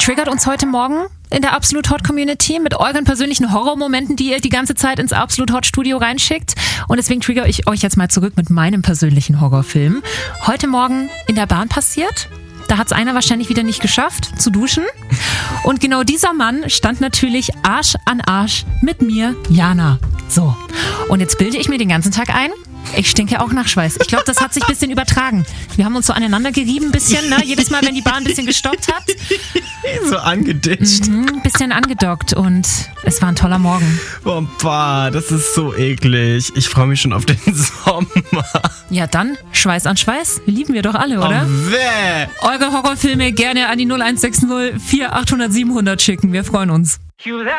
triggert uns heute Morgen in der Absolut Hot Community mit euren persönlichen Horrormomenten, die ihr die ganze Zeit ins Absolut Hot Studio reinschickt. Und deswegen triggere ich euch jetzt mal zurück mit meinem persönlichen Horrorfilm. Heute Morgen in der Bahn passiert. Da hat es einer wahrscheinlich wieder nicht geschafft, zu duschen. Und genau dieser Mann stand natürlich Arsch an Arsch mit mir, Jana. So, und jetzt bilde ich mir den ganzen Tag ein, ich stinke auch nach Schweiß. Ich glaube, das hat sich ein bisschen übertragen. Wir haben uns so aneinander gerieben ein bisschen, ne? Jedes Mal, wenn die Bahn ein bisschen gestoppt hat. So angeditscht. Ein bisschen angedockt und es war ein toller Morgen. Boah, das ist so eklig. Ich freue mich schon auf den Sommer. Ja dann, Schweiß an Schweiß, lieben wir doch alle, oder? Oh, weh. Eure Horrorfilme gerne an die 0160 4800 700 schicken, wir freuen uns.